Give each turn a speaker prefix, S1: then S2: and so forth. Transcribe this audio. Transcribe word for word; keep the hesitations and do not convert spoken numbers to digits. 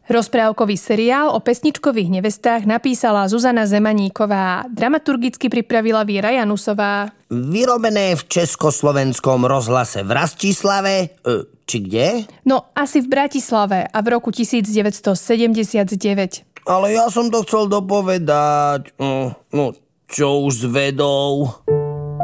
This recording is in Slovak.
S1: Rozprávkový seriál o pesničkových nevestách napísala Zuzana Zemaníková. Dramaturgicky pripravila Víra Janusová.
S2: Vyrobené v Československom rozhlase v Rastislave, či kde?
S1: No, asi v Bratislave a v roku devätnásťsedemdesiatdeväť.
S2: Ale ja som to chcel dopovedať. No, čo už s vedou?